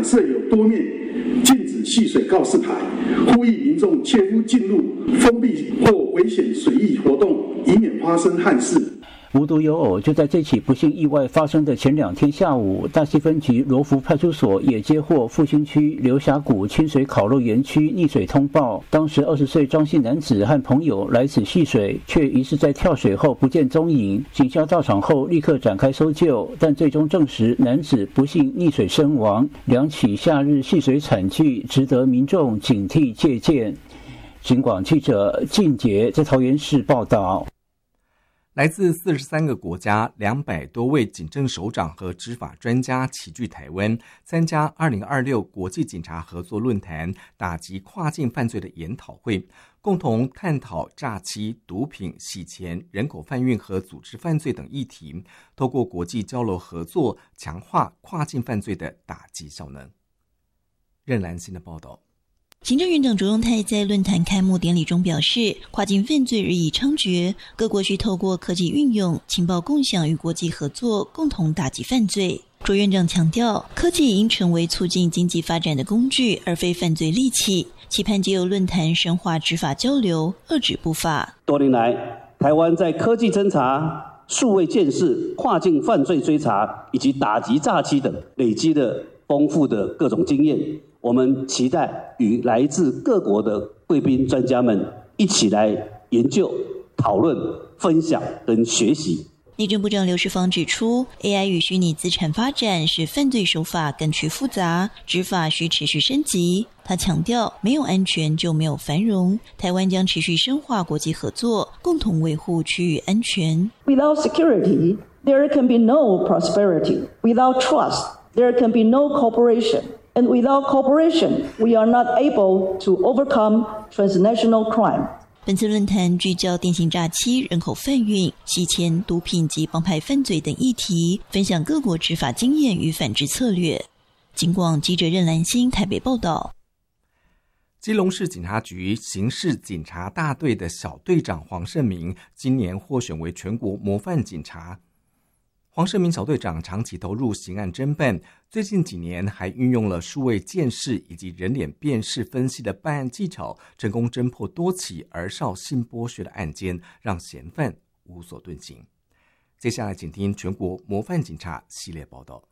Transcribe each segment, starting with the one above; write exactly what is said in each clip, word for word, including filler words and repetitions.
设有多面禁止戏水告示牌，呼吁民众切勿进入封闭或危险水域活动，以免发生憾事。 无独有偶，就在这起不幸意外发生的前两天下午，大溪分局罗浮派出所也接获复兴区流峡谷清水烤肉园区溺水通报。当时二十岁张姓男子和朋友来此戏水，却疑似在跳水后不见踪影。警消到场后立刻展开搜救，但最终证实男子不幸溺水身亡。两起夏日戏水惨剧值得民众警惕戒鉴。警广记者靳杰在桃园市报道。 来自四十三个国家两百多位警政首长和执法专家齐聚台湾，参加二零二六国际警察合作论坛打击跨境犯罪的研讨会，共同探讨诈欺、毒品、洗钱、人口贩运和组织犯罪等议题，透过国际交流合作，强化跨境犯罪的打击效能。任兰心的报道。 行政院长卓荣泰在论坛开幕典礼中表示，跨境犯罪日益猖獗，各国需透过科技运用、情报共享与国际合作，共同打击犯罪。卓院长强调，科技应成为促进经济发展的工具，而非犯罪利器，期盼藉由论坛深化执法交流，遏止不法。 多年来，台湾在科技侦查、数位建设、跨境犯罪追查以及打击诈欺等累积了丰富的各种经验。我们期待与来自各国的贵宾专家们一起来研究、讨论、分享跟学习。 内政部长刘世芳指出 ，A I 与虚拟资产发展使犯罪手法更趋复杂，执法需持续升级。他强调，没有安全就没有繁荣，台湾将持续深化国际合作，共同维护区域安全。 Without security, there can be no prosperity. Without trust, there can be no cooperation.And without cooperation, we are not able to overcome transnational crime. 本次论坛聚焦电信诈欺、人口贩运、洗钱、毒品及帮派犯罪等议题，分享各国执法经验与反制策略。警广记者任兰心台北报道。 基隆市警察局刑事警察大队的小队长黄胜明，今年获选为全国模范警察。黄胜明小队长长期投入刑案侦办，最近几年还运用了数位鉴识以及人脸辨识分析的办案技巧，成功侦破多起儿少性剥削的案件，让嫌犯无所遁形。接下来请听全国模范警察系列报道。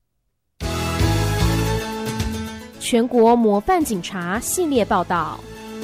全国模范警察系列报道。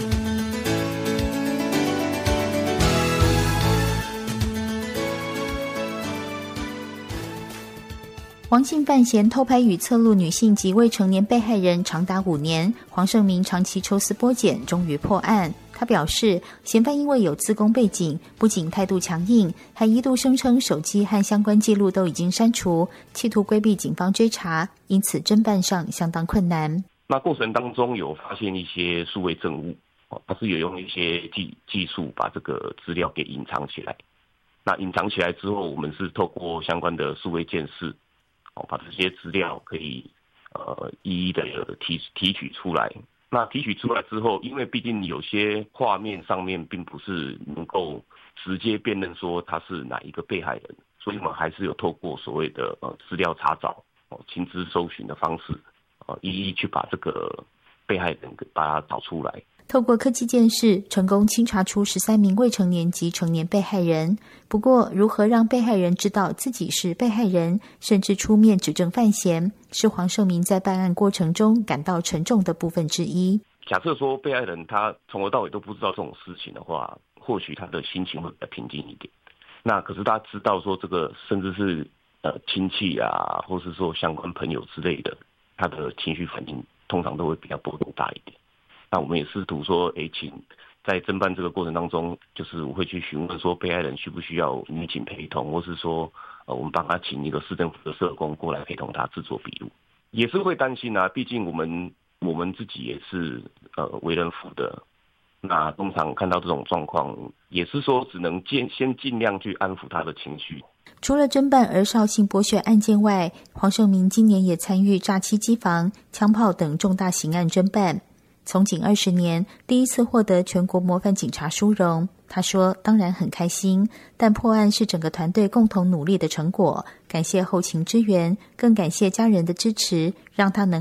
黄姓犯嫌偷拍与侧录女性及未成年被害人长达五年，黄胜明长期抽丝剥茧，终于破案。他表示，嫌犯因为有自宫背景，不仅态度强硬，还一度声称手机和相关记录都已经删除，企图规避警方追查，因此侦办上相当困难。 那过程当中有发现一些数位证物，他是有用一些技技术把这个资料给隐藏起来。那隐藏起来之后，我们是透过相关的数位鉴识，把这些资料可以呃一一的提提取出来。那提取出来之后，因为毕竟有些画面上面并不是能够直接辨认说他是哪一个被害人，所以我们还是有透过所谓的呃资料查找、哦情资搜寻的方式，呃一一去把这个被害人把它找出来。 透过科技鉴识，成功清查出十三名未成年及成年被害人。不过，如何让被害人知道自己是被害人，甚至出面指证犯嫌，是黄胜明在办案过程中感到沉重的部分之一。 假设说被害人他从头到尾都不知道这种事情的话，或许他的心情会比较平静一点。那可是他知道说这个，甚至是呃亲戚啊，或是说相关朋友之类的，他的情绪反应通常都会比较波动大一点。那我们也试图说，诶，请在侦办这个过程当中，就是我会去询问说，被害人需不需要女警陪同，或是说，呃，我们帮他请一个市政府的社工过来陪同他制作笔录，也是会担心啊。毕竟我们我们自己也是呃为人父的，那通常看到这种状况，也是说只能先先尽量去安抚他的情绪。 除了侦办儿少性剥削案件外，黄胜明今年也参与诈欺机房、枪炮等重大刑案侦办。从警二十年，第一次获得全国模范警察殊荣。他说，当然很开心，但破案是整个团队共同努力的成果，感谢后勤支援，更感谢家人的支持，让他能